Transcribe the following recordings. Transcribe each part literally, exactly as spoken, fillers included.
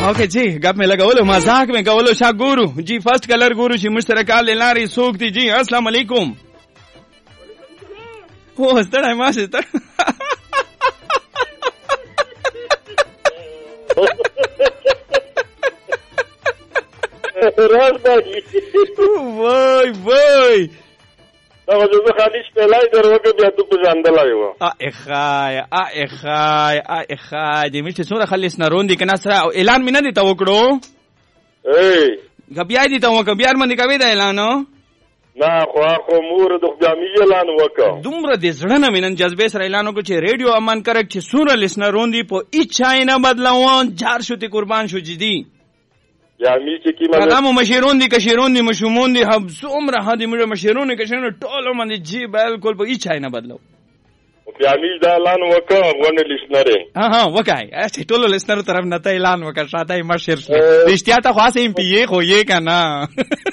اوکے جی گپ میں لگولو مذاق میں کولو شا ګورو جی فرست کلر ګورو چې مشترکات لاري سوق دي جی السلام علیکم او ستړی ما ستړی راز باندې وای وای دا وځو خالص پهلای دروګه بیا ته په ځاندلای و ا اخای ا اخای ا اخای دې مشته څوره خلص نه روندې کنه سره اعلان مې نه دي تا وکړو اے غبیا دي ته وکړ بیا باندې کوي دا اعلان نه خو خو مور د جامي اعلان وکړ دومره دې زړه نه مینن جذبه سره اعلان وکړ چې ریډیو امان کرک چې سوره لسنه روندې په اچای نه بدلوان جار شوتي قربان شو جدي جامي چې کی مله کلام مشیرون دي کشیرون دي مشومون دي هم څومره هدي مړه مشیرون کشیرون ټول باندې جی بالکل په اچای نه بدلو جامي دا اعلان وکړ غونډه لسنره ها ها وکای چې ټول لسنر طرف نه ته اعلان وکړ شاته مشیر شو رښتیا ته خاصه ایم پی ای خو یې کنه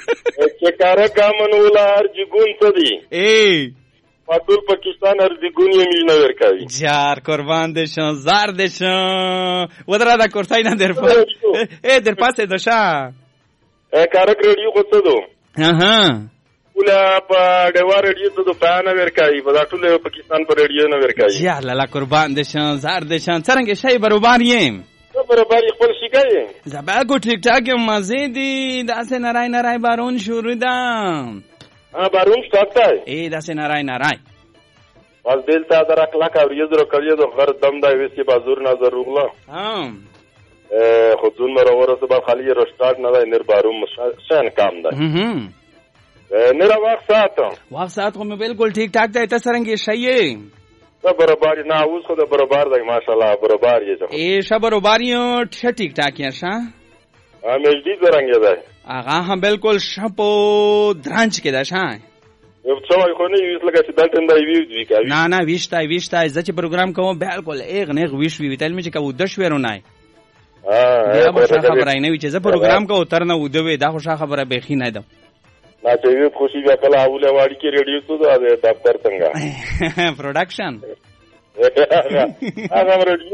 چې کار کامن ولار جګون څه دي ای ټول پاکستان ارزګون یې مینه ورکوي جار قربان دې شو زار دې شو ودرا دا کورسای نه در په ای در پاسه دشا ا کارک ریډیو کوته دو ها ها ولا په ډیوار ریډیو ته د پان ورکوي په ټول پاکستان پر ریډیو نه ورکوي یا لالا قربان دې شو زار دې شو څنګه شي برابر یم برابر خپل شګای زبا کو ټیک ټاک مزه دي داسه نارای نارای بارون شروع ده ها بارون ستای ای داسه نارای نارای واز دل تا در اخلاق او یزرو کړی دو غر دم دا وسی بازور نظر روغلا ها ا خودون مر اورسه با خالی رستارت نه ده نر بارون شان کام ده هم نر وخت ساعت وخت ساعت خو بالکل ٹھیک ټاک ده ته سرنګي شي دا برابر نه اوس خو دا برابر ده ماشاءالله برابر یې ای ش برابر یو ټیک ټاک یا شه ا مجدي زرنګ ده آغا هم بالکل شپو درنچ کې ده شه یو څو خو نه یوس لګا چې دلته دا ویو دی کوي نه نه ویشتای ویشتای ځکه پروګرام کوم بالکل ایغ نه ویش وی تل می چې کو د شویرو نه ها بیا به خبره نه وی چې زه پروګرام کو تر نه ودوي دا خو خبره به خینه ده ما چې یو خوشي بیا کله اوله واړی کې ریډیو ته دا دفتر څنګه پروډکشن هغه ریډیو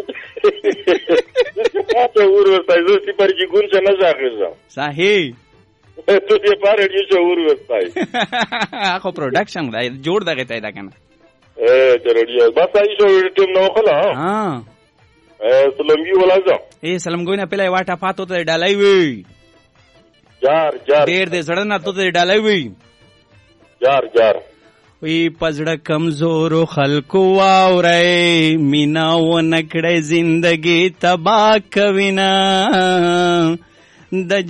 ته ورته زو چې پر کې ګون څه نه ځاګرځم صحیح ته دې پر ریډیو ته ورته خو پروډکشن دا جوړ دغه ته دا کنه ا ته ریډیو بس ایشو ټیم نو خلا ها ا سلامي ولازم ای سلام ګوینه پله واټه پاتو ته ډالای وی جار جار ډیر دې زړه نه ته ډالای وی جار جار وی پزړه کمزور خلکو واورې مینا و نکړې زندګي تبا کوینا د